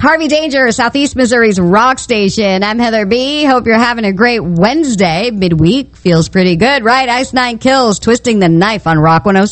Harvey Danger, Southeast Missouri's rock station. I'm Heather B. Hope you're having a great Wednesday. Midweek feels pretty good, right? Ice Nine Kills, Twisting the Knife on Rock 106.